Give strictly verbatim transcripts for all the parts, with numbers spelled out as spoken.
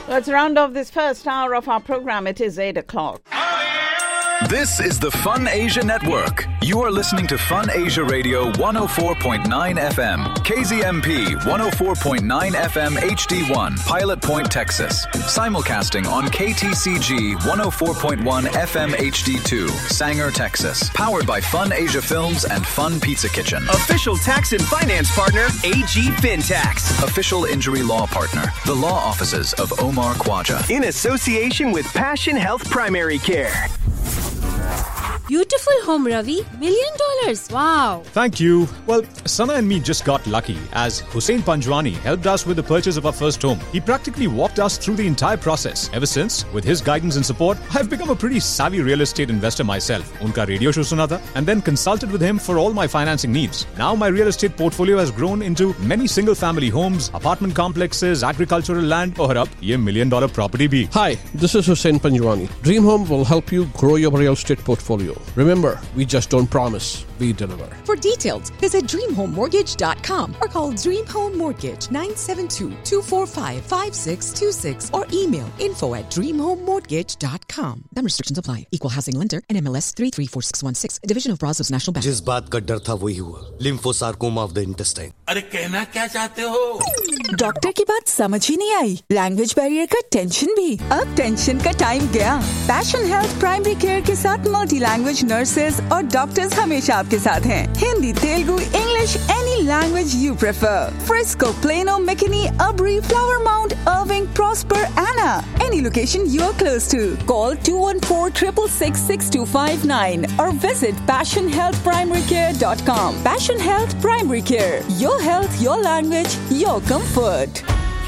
Let's round off this first hour of our program. It is eight o'clock. This is the Fun Asia Network. You are listening to Fun Asia Radio one oh four point nine F M, K Z M P one oh four point nine F M H D one, Pilot Point, Texas. Simulcasting on K T C G one oh four point one F M H D two, Sanger, Texas. Powered by Fun Asia Films and Fun Pizza Kitchen. Official tax and finance partner, A G FinTax. Official injury law partner, the law offices of Omar Khwaja. In association with Passion Health Primary Care. Beautiful home, Ravi. Million dollars. Wow. Thank you. Well, Sana and me just got lucky as Hussein Panjwani helped us with the purchase of our first home. He practically walked us through the entire process. Ever since, with his guidance and support, I've become a pretty savvy real estate investor myself. Unka radio show suna tha and then consulted with him for all my financing needs. Now my real estate portfolio has grown into many single family homes, apartment complexes, agricultural land और अब ये million dollar property भी. Hi, this is Hussein Panjwani. Dream Home will help you grow your real estate portfolio. Remember, we just don't promise, we deliver. For details, visit dream home mortgage dot com or call Dream Home Mortgage nine seven two, two four five, five six two six or email info at dream home mortgage dot com. Some restrictions apply. Equal housing lender N M L S three three four six one six, Division of Brazos National Bank. जिस बात का डर था वही हुआ. Lymphosarcoma of the intestine. अरे कहना क्या चाहते हो? डॉक्टर की बात समझ ही नहीं आई. लैंग्वेज बैरियर का टेंशन भी. अब टेंशन का टाइम गया. पैशन हेल्थ प्राइमरी केयर के साथ मल्टी लैंग्वेज नर्सेज और डॉक्टर्स हमेशा आपके साथ हैं. Hindi, Telugu, English, any language you prefer. Frisco, plano, McKinney, अब्री, flower mount, अर्विंग, prosper, Anna. Any location you are close to. Call two one four, six six six, six two five nine or visit passion health primary care dot com. Passion Health Primary Care. Your health, your language, your comfort.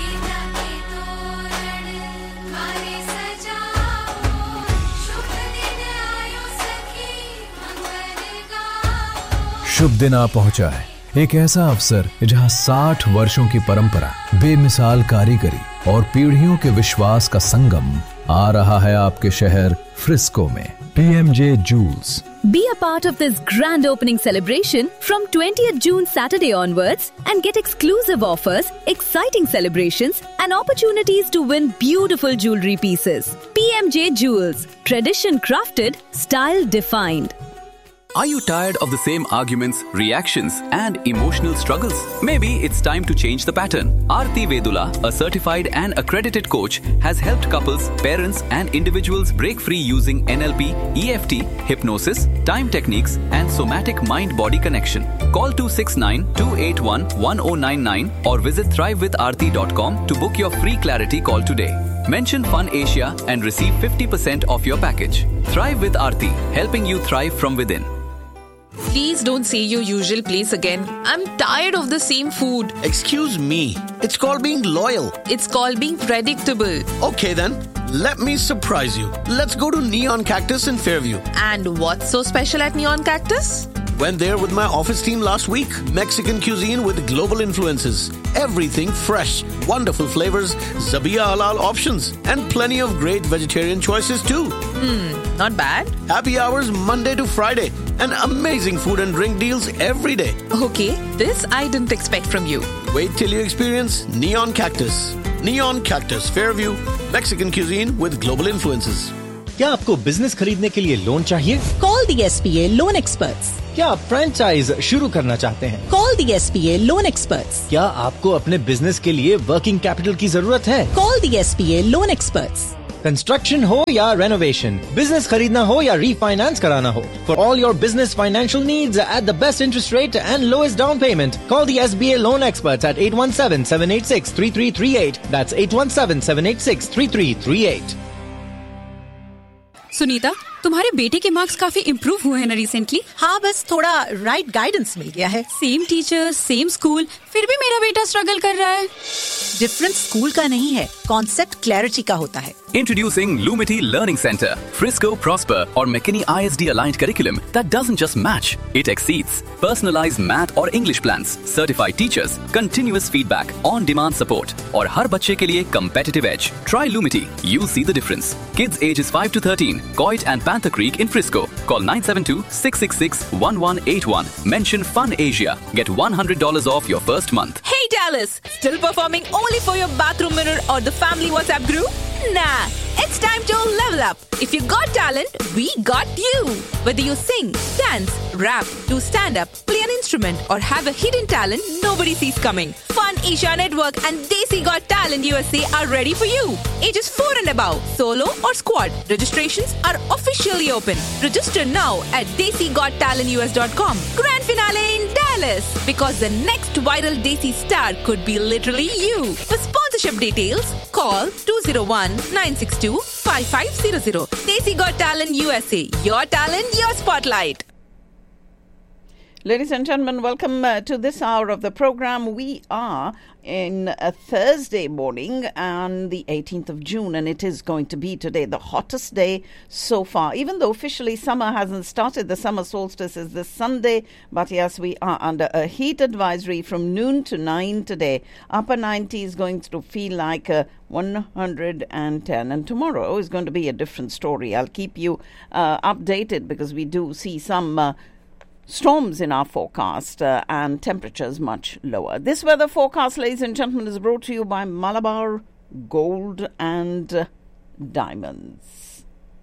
शुभ दिन आ पहुंचा है. एक ऐसा अवसर जहां साठ वर्षों की परंपरा, बेमिसाल कारीगरी और पीढ़ियों के विश्वास का संगम आ रहा है आपके शहर फ्रिस्को में. P M J Jewels. Be a part of this grand opening celebration from twentieth June Saturday onwards and get exclusive offers, exciting celebrations and opportunities to win beautiful jewelry pieces. P M J Jewels. Tradition crafted, style defined. Are you tired of the same arguments, reactions, and emotional struggles? Maybe it's time to change the pattern. Aarti Vedula, a certified and accredited coach, has helped couples, parents, and individuals break free using N L P, E F T, hypnosis, time techniques, and somatic mind-body connection. Call two six nine, two eight one, one oh nine nine or visit thrive with aarti dot com to book your free clarity call today. Mention Fun Asia and receive fifty percent off your package. Thrive with Aarti, helping you thrive from within. Please don't say your usual place again. I'm tired of the same food. Excuse me. It's called being loyal. It's called being predictable. Okay then. Let me surprise you. Let's go to Neon Cactus in Fairview. And what's so special at Neon Cactus? Went there with my office team last week. Mexican cuisine with global influences. Everything fresh. Wonderful flavors. Zabia halal options. And plenty of great vegetarian choices too. Hmm, not bad. Happy hours Monday to Friday. And amazing food and drink deals every day. Okay, this I didn't expect from you. Wait till you experience Neon Cactus. Neon Cactus, Fairview. Mexican cuisine with global influences. क्या आपको business खरीदने के लिए loan चाहिए? Call the S B A Loan Experts. क्या आप franchise शुरू करना चाहते हैं? Call the S B A Loan Experts. क्या आपको अपने बिजनेस के लिए वर्किंग कैपिटल की जरूरत है? Call the S B A Loan Experts. Construction हो या रेनोवेशन, बिजनेस खरीदना हो या रीफाइनेंस कराना हो, for all your business financial needs at the best interest rate and lowest down payment, call the S B A Loan Experts at eight one seven, seven eight six, three three three eight. That's eight one seven, seven eight six, three three three eight. Sunita, तुम्हारे बेटे के marks काफी improve हुए हैं ना recently? हाँ, बस थोड़ा राइट गाइडेंस मिल गया है. सेम टीचर, सेम स्कूल, फिर भी मेरा बेटा स्ट्रगल कर रहा है. डिफरेंस स्कूल का नहीं है, कॉन्सेप्ट क्लैरिटी का होता है. Introducing Lumity Learning Center, Frisco, Prosper or McKinney I S D aligned curriculum that doesn't just match, it exceeds. Personalized math or English plans, certified teachers, continuous feedback, on-demand support और हर बच्चे के लिए competitive edge. Try Lumity, you'll see the difference. Kids ages five to thirteen, C O I T and Panther Creek in Frisco. Call nine seven two, six six six, one one eight one. Mention Fun Asia. Get one hundred dollars off your first month. Hey Dallas, still performing only for your bathroom mirror or the family WhatsApp group? Nah, it's time to level up. If you got talent, we got you. Whether you sing, dance, rap, do stand-up, play an instrument or have a hidden talent nobody sees coming, Fun Asia Network and Desi Got Talent U S A are ready for you. Ages four and above, solo or squad. Registrations are officially open. Register now at desi got talent u s dot com. Grand finale in Dallas. Because the next viral Desi star could be literally you. For sponsorship details, call two oh one, nine six two, five five zero zero. Desi Got Talent U S A. Your talent, your spotlight. Ladies and gentlemen, welcome uh, to this hour of the program. We are in a Thursday morning on the eighteenth of June, and it is going to be today the hottest day so far. Even though officially summer hasn't started, the summer solstice is this Sunday, but yes, we are under a heat advisory from noon to nine today. Upper ninety is going to feel like a one hundred ten, and tomorrow is going to be a different story. I'll keep you uh, updated because we do see some uh, storms in our forecast uh, and temperatures much lower. This weather forecast, ladies and gentlemen, is brought to you by Malabar Gold and uh, Diamonds.